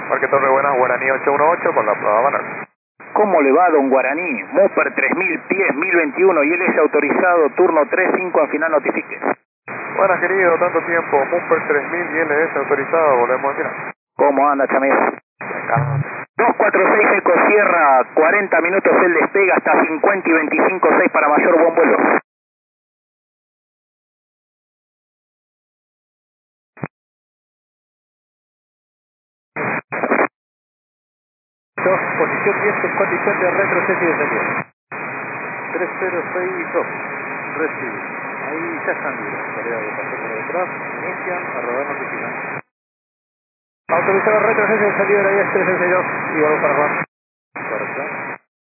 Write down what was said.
Parque Torre Buenas, Guaraní 818 con la prueba Banner. ¿Cómo le va, don Guaraní? Mupper 3000 pies, 1021 y LS autorizado, turno 35, al final notifique. Buenas, querido, tanto tiempo. Mupper 3000 y LS autorizado, volvemos a tirar. ¿Cómo anda, Chamés? Acá. 246 Eco Sierra, 40 minutos el despega hasta 50 y 25, 6 para mayor, buen vuelo. Posición 10 en condición de retroceso y descendiente. 3062, recibe. Ahí ya están libres. Tarea que pasó por detrás, inician, a rodar notifican. Autorizado retroceso y salida de la 10 362 y vuelvo para abajo.